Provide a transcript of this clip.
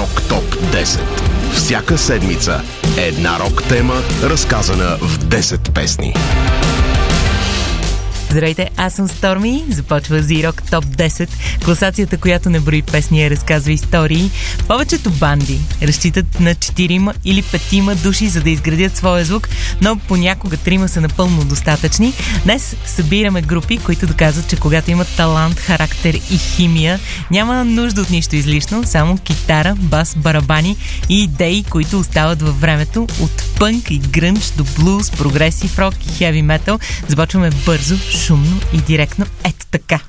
Рок Топ 10. Всяка седмица една рок тема, разказана в 10 песни. Здравейте, аз съм Сторми. Започва Z-Rock Top 10. Класацията, която не брои песни, а разказва истории. Повечето банди разчитат на 4 или 5 души, за да изградят своя звук, но понякога 3 са напълно достатъчни. Днес събираме групи, които доказват, че когато имат талант, характер и химия, няма нужда от нищо излишно, само китара, бас, барабани и идеи, които остават във времето, от пънк и грънж до блуз, прогресив рок и хеви метал. Започваме бързо, шумно и директно. Ето така.